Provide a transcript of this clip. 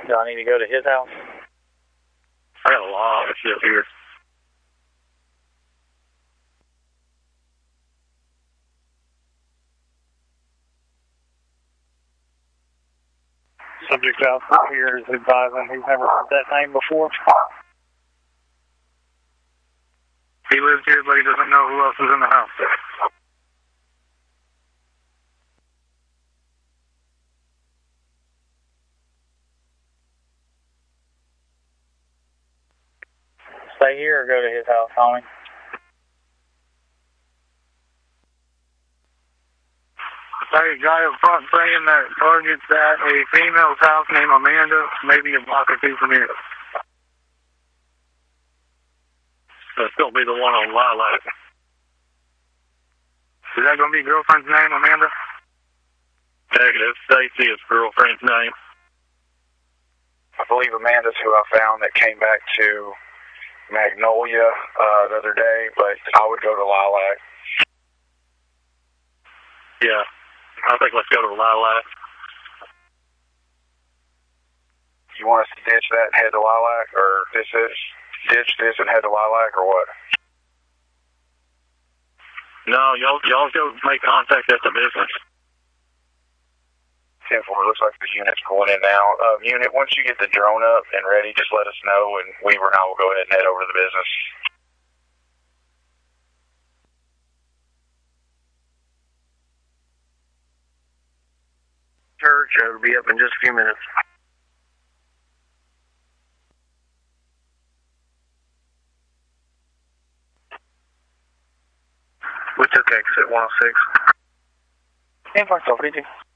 Do I need to go to his house? I got a lot of shit here. Subject out here is advising he's never heard that name before. He lives here, but he doesn't know who else is in the house. Stay here or go to his house, homie? Hey, guy up front saying that target's at a female's house named Amanda, maybe a block or two from here. That's going to be the one on Lilac. Is that going to be girlfriend's name, Amanda? Negative. Stacy is girlfriend's name. I believe Amanda's who I found that came back to Magnolia the other day, but I would go to Lilac. Yeah. I think let's go to Lilac. You want us to ditch that and head to Lilac, or ditch this and head to Lilac, or what? No, y'all go make contact at the business. 10-4, looks like the unit's pulling in now. Unit, once you get the drone up and ready, just let us know, and Weaver and I will go ahead and head over to the business. Church, it'll be up in just a few minutes. We took exit 106. 10-4,